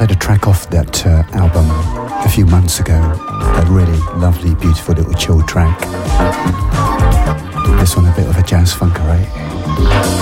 played a track off that album a few months ago. A really lovely, beautiful little chill track. This one a bit of a jazz funker, right?